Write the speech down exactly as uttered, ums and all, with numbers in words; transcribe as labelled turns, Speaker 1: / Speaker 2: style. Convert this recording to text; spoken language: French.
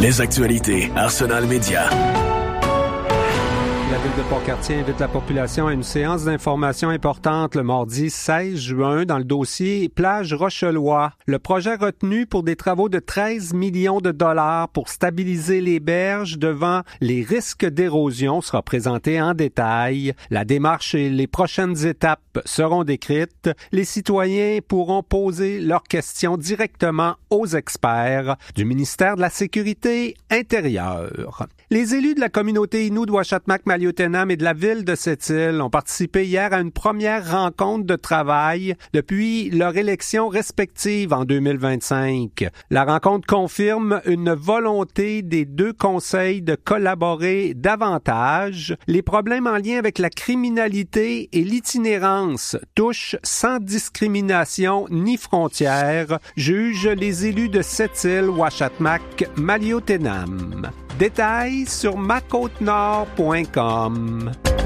Speaker 1: Les actualités Arsenal Média.
Speaker 2: La ville de Port-Cartier invite la population à une séance d'information importante le mardi seize juin dans le dossier Plage Rochelois. Le projet retenu pour des travaux de treize millions de dollars pour stabiliser les berges devant les risques d'érosion sera présenté en détail. La démarche et les prochaines étapes seront décrites. Les citoyens pourront poser leurs questions directement aux experts du ministère de la Sécurité intérieure. Les élus de la communauté Innu de Ouachamac-Maliotenam et de la ville de Sept-Îles ont participé hier à une première rencontre de travail depuis leur élection respective en deux mille vingt-cinq. La rencontre confirme une volonté des deux conseils de collaborer davantage. Les problèmes en lien avec la criminalité et l'itinérance touchent sans discrimination ni frontières, jugent les élus de Sept-Îles, Ouachamac-Maliotenam. Détails sur ma côte nord point com.